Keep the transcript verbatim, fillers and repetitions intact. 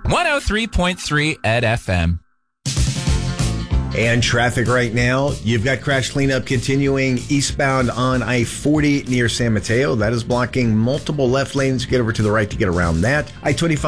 one oh three point three at F M. And traffic right now, you've got crash cleanup continuing eastbound on I forty near San Mateo. That is blocking multiple left lanes. Get over to the right to get around that. I twenty-five